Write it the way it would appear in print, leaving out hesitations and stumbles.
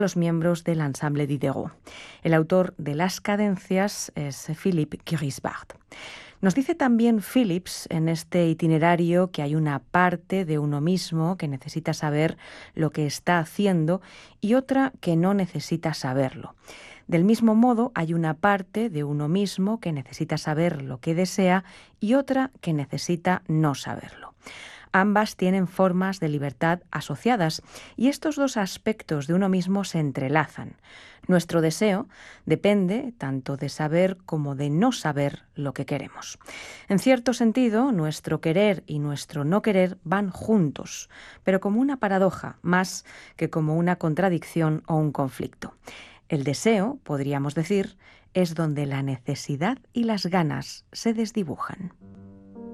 los miembros del Ensemble Diderot. El autor de las cadencias es Philippe Grisbard. Nos dice también Phillips en este itinerario que hay una parte de uno mismo que necesita saber lo que está haciendo y otra que no necesita saberlo. Del mismo modo, hay una parte de uno mismo que necesita saber lo que desea y otra que necesita no saberlo. Ambas tienen formas de libertad asociadas y estos dos aspectos de uno mismo se entrelazan. Nuestro deseo depende tanto de saber como de no saber lo que queremos. En cierto sentido, nuestro querer y nuestro no querer van juntos, pero como una paradoja más que como una contradicción o un conflicto. El deseo, podríamos decir, es donde la necesidad y las ganas se desdibujan.